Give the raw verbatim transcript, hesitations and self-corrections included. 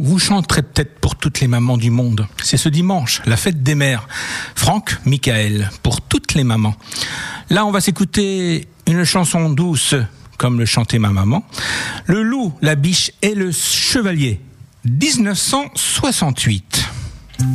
vous chanterez peut-être pour toutes les mamans du monde. C'est ce dimanche, la fête des mères. Franck, Michael, pour toutes les mamans. Là, on va s'écouter une chanson douce, comme le chantait ma maman. Le loup, la biche et le chevalier, dix-neuf cent soixante-huit.